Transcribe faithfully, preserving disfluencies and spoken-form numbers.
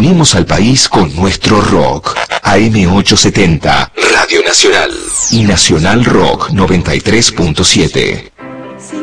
unimos al país con nuestro rock. A M ochocientos setenta, Radio Nacional. Y Nacional Rock noventa y tres punto siete.